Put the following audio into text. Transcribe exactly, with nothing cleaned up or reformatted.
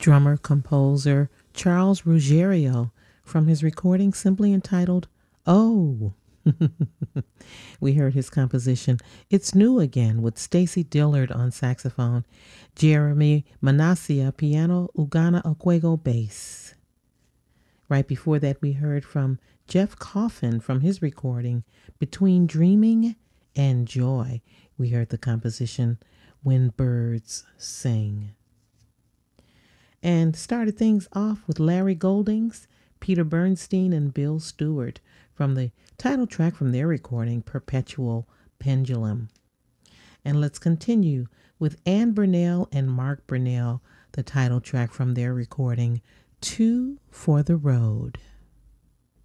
drummer composer Charles Ruggiero from his recording simply entitled Oh. We heard his composition It's New Again with Stacy Dillard on saxophone, Jeremy Manasseh piano, Ugana Okwego bass. Right before that, we heard from Jeff Coffin from his recording Between Dreaming and Joy. We heard the composition When Birds Sing. And started things off with Larry Goldings, Peter Bernstein, and Bill Stewart from the title track from their recording, Perpetual Pendulum. And let's continue with Ann Burnell and Mark Burnell, the title track from their recording, Two for the Road.